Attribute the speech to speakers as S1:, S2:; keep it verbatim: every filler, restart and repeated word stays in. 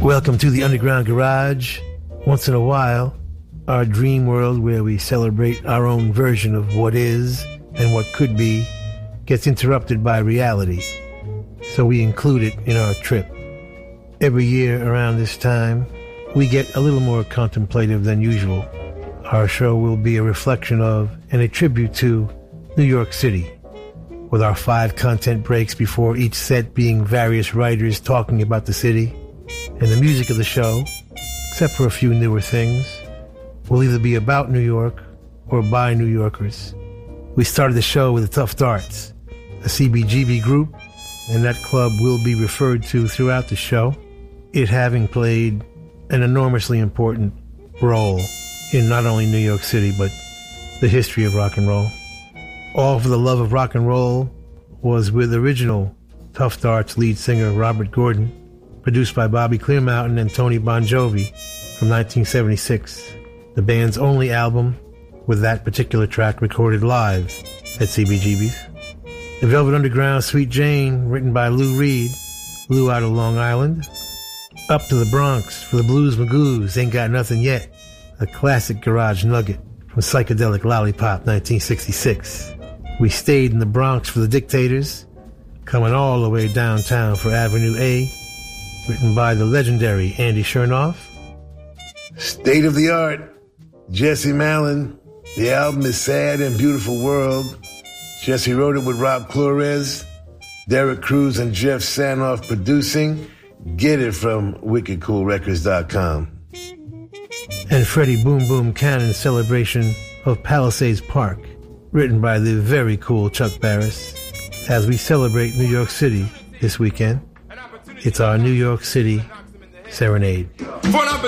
S1: Welcome to the Underground Garage. Once in a while, our dream world where we celebrate our own version of what is and what could be gets interrupted by reality. So we include it in our trip. Every year around this time, we get a little more contemplative than usual. Our show will be a reflection of and a tribute to New York City, with our five content breaks before each set being various writers talking about the city. And the music of the show, except for a few newer things, will either be about New York or by New Yorkers. We started the show with the Tough Darts, a C B G B group, and that club will be referred to throughout the show, it having played an enormously important role in not only New York City, but the history of rock and roll. All for the Love of Rock and Roll was with original Tough Darts lead singer Robert Gordon, produced by Bobby Clearmountain and Tony Bon Jovi from nineteen seventy-six, the band's only album with that particular track recorded live at C B G B's. The Velvet Underground Sweet Jane, written by Lou Reed, Lou out of Long Island. Up to the Bronx for the Blues Magoos, Ain't Got Nothing Yet, a classic garage nugget from Psychedelic Lollipop nineteen sixty-six. We stayed in the Bronx for the Dictators, coming all the way downtown for Avenue A, written by the legendary Andy Chernoff. State of the Art, Jesse Malin. The album is Sad and Beautiful World. Jesse wrote it with Rob Flores, Derek Cruz and Jeff Sanoff producing. Get it from wicked cool records dot com. And Freddie Boom Boom Cannon's celebration of Palisades Park, written by the very cool Chuck Barris, as we celebrate New York City this weekend. It's our New York City Serenade.